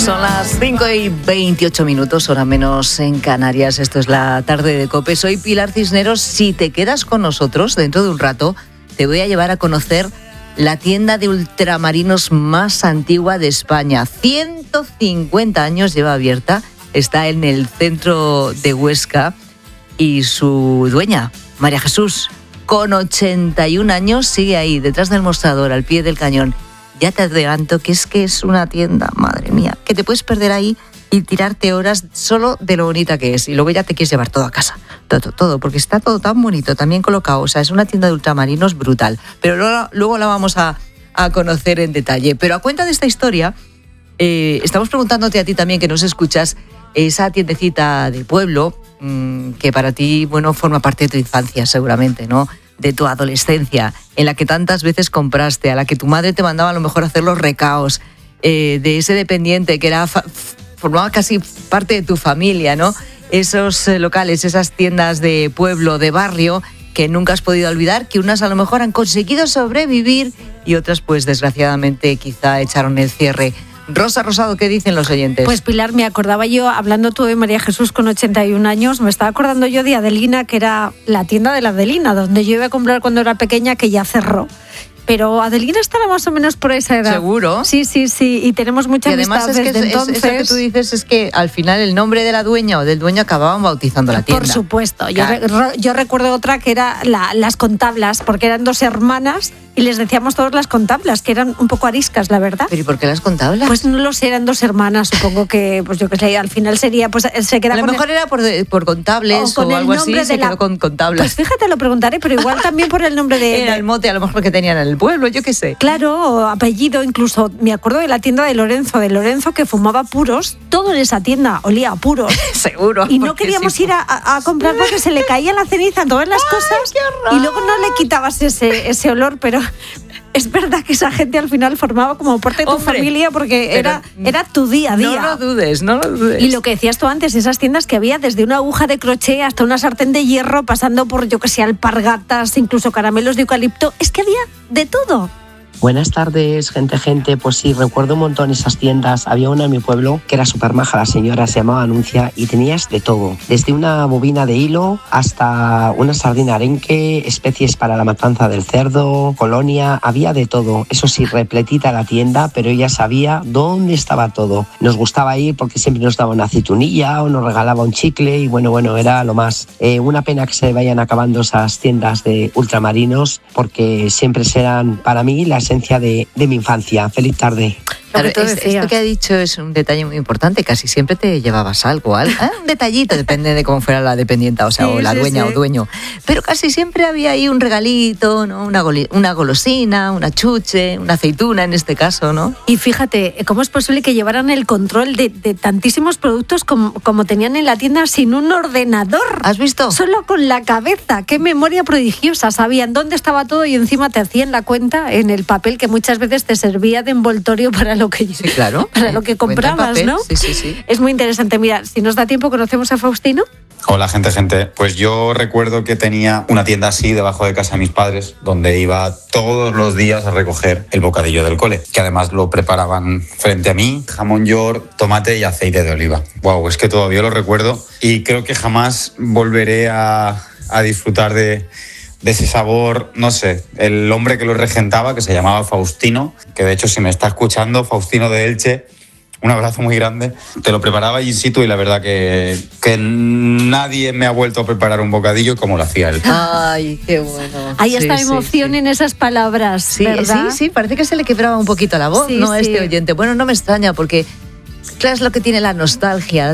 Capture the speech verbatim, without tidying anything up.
Son las cinco y veintiocho minutos, hora menos en Canarias. Esto es la tarde de COPE. Soy Pilar Cisneros. Si te quedas con nosotros, dentro de un rato, te voy a llevar a conocer la tienda de ultramarinos más antigua de España. ciento cincuenta años lleva abierta. Está en el centro de Huesca. Y su dueña, María Jesús, con ochenta y un años, sigue ahí, detrás del mostrador, al pie del cañón. Ya te adelanto que es que es una tienda, madre mía, que te puedes perder ahí y tirarte horas solo de lo bonita que es. Y luego ya te quieres llevar todo a casa, todo, todo, porque está todo tan bonito, tan bien colocado. O sea, es una tienda de ultramarinos brutal. Pero luego, luego la vamos a, a conocer en detalle. Pero a cuenta de esta historia, eh, estamos preguntándote a ti también, que nos escuchas, esa tiendecita de pueblo, mmm, que para ti, bueno, forma parte de tu infancia seguramente, ¿no?, de tu adolescencia, en la que tantas veces compraste, a la que tu madre te mandaba a lo mejor a hacer los recaos, eh, de ese dependiente que era fa- formaba casi parte de tu familia, ¿no? Esos eh, locales, esas tiendas de pueblo, de barrio, que nunca has podido olvidar, que unas a lo mejor han conseguido sobrevivir y otras, pues desgraciadamente, quizá echaron el cierre. Rosa Rosado, ¿qué dicen los oyentes? Pues Pilar, me acordaba yo, hablando tú de María Jesús con ochenta y un años, me estaba acordando yo de Adelina, que era la tienda de la Adelina, donde yo iba a comprar cuando era pequeña, que ya cerró. Pero Adelina estará más o menos por esa edad. ¿Seguro? Sí, sí, sí, y tenemos mucha y además amistad es que desde es, entonces. Eso que tú dices es que al final el nombre de la dueña o del dueño acababan bautizando la tienda. Por supuesto. Claro. Yo, re, yo recuerdo otra que era la, las contablas, porque eran dos hermanas y les decíamos todos las contablas, que eran un poco ariscas, la verdad. ¿Pero y por qué las contablas? Pues no lo sé, eran dos hermanas, supongo que, pues yo qué sé, al final sería, pues se queda a lo con mejor el, era por, por contables o, o algo así, se la, quedó con contablas. Pues fíjate, lo preguntaré, pero igual también por el nombre de... Era el mote a lo mejor que tenían en el pueblo, yo qué sé. Claro, apellido, incluso me acuerdo de la tienda de Lorenzo, de Lorenzo que fumaba puros, todo en esa tienda olía a puros. Seguro. Y no queríamos si ir a, a comprar porque se le caía la ceniza en todas las ¡Ay, cosas qué horror! Y luego no le quitabas ese, ese olor, pero... Es verdad que esa gente al final formaba como parte de tu Hombre, familia porque era, era tu día a día. No lo dudes, no lo dudes. Y lo que decías tú antes, esas tiendas que había desde una aguja de crochet hasta una sartén de hierro, pasando por, yo que sé, alpargatas, incluso caramelos de eucalipto, es que había de todo. Buenas tardes, gente, gente. Pues sí, recuerdo un montón esas tiendas. Había una en mi pueblo que era súper maja, la señora se llamaba Anuncia y tenías de todo. Desde una bobina de hilo hasta una sardina arenque, especies para la matanza del cerdo, colonia, había de todo. Eso sí, repletita la tienda, pero ella sabía dónde estaba todo. Nos gustaba ir porque siempre nos daba una aceitunilla o nos regalaba un chicle y bueno, bueno, era lo más. Eh, una pena que se vayan acabando esas tiendas de ultramarinos porque siempre serán para mí las De, de mi infancia. Feliz tarde. Claro, esto, esto que ha dicho es un detalle muy importante. Casi siempre te llevabas algo, ¿eh? un detallito, depende de cómo fuera la dependienta, o sea, sí, o la sí, dueña sí. o dueño. Pero casi siempre había ahí un regalito, ¿no? Una, goli, una golosina, una chuche, una aceituna en este caso, ¿no? Y fíjate, ¿cómo es posible que llevaran el control de, de tantísimos productos como, como tenían en la tienda sin un ordenador? ¿Has visto? Solo con la cabeza. Qué memoria prodigiosa. Sabían dónde estaba todo y encima te hacían la cuenta en el papel que muchas veces te servía de envoltorio para lo que, sí, claro. para lo que comprabas, ¿no? Sí, sí, sí. Es muy interesante. Mira, si nos da tiempo, conocemos a Faustino. Hola, gente, gente. Pues yo recuerdo que tenía una tienda así debajo de casa de mis padres, donde iba todos los días a recoger el bocadillo del cole, que además lo preparaban frente a mí, jamón york, tomate y aceite de oliva. Wow, es que todavía lo recuerdo y creo que jamás volveré a, a disfrutar de... de ese sabor, no sé, el hombre que lo regentaba, que se llamaba Faustino, que de hecho si me está escuchando, Faustino de Elche, un abrazo muy grande, te lo preparaba in situ y la verdad que, que nadie me ha vuelto a preparar un bocadillo como lo hacía él. Ay, qué bueno. Hay hasta sí, emoción sí, sí. en esas palabras, sí, ¿verdad? Sí, sí, parece que se le quebraba un poquito la voz, sí, ¿no? A sí. este oyente. Bueno, no me extraña porque, claro, es lo que tiene la nostalgia.